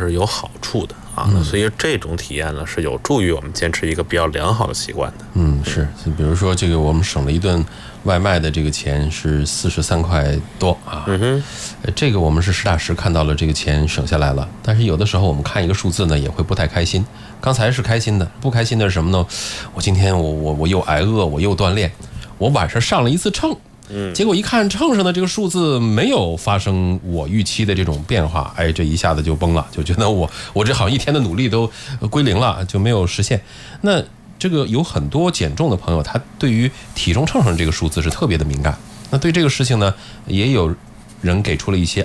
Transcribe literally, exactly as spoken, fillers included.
是有好处的啊。嗯、所以这种体验呢，是有助于我们坚持一个比较良好的习惯的。 嗯，是，比如说这个我们省了一顿外卖的这个钱是四十三块多啊。 嗯哼， 这个我们是实打实看到了这个钱省下来了。但是有的时候我们看一个数字呢，也会不太开心。刚才是开心的，不开心的是什么呢？我今天我我我又挨饿，我又锻炼，我晚上上了一次秤。嗯，结果一看秤上的这个数字没有发生我预期的这种变化，哎，这一下子就崩了，就觉得我我这好像一天的努力都归零了，就没有实现。那这个有很多减重的朋友，他对于体重秤上这个数字是特别的敏感。那对这个事情呢，也有人给出了一些